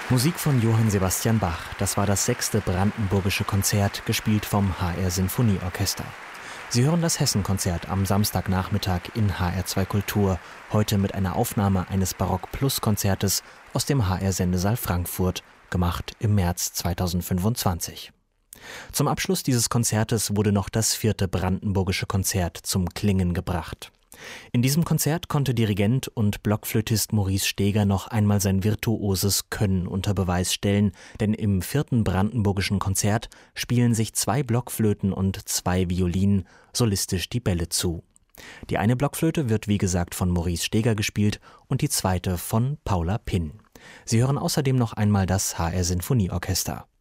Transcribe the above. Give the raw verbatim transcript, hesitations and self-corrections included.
Musik von Johann Sebastian Bach. Das war das sechste brandenburgische Konzert, gespielt vom H R Sinfonieorchester. Sie hören das Hessen-Konzert am Samstagnachmittag in H R zwei Kultur, heute mit einer Aufnahme eines Barock-Plus-Konzertes aus dem H R-Sendesaal Frankfurt, gemacht im März zweitausendfünfundzwanzig. Zum Abschluss dieses Konzertes wurde noch das vierte brandenburgische Konzert zum Klingen gebracht. In diesem Konzert konnte Dirigent und Blockflötist Maurice Steger noch einmal sein virtuoses Können unter Beweis stellen, denn im vierten brandenburgischen Konzert spielen sich zwei Blockflöten und zwei Violinen solistisch die Bälle zu. Die eine Blockflöte wird wie gesagt von Maurice Steger gespielt und die zweite von Paula Pinn. Sie hören außerdem noch einmal das H R Sinfonieorchester.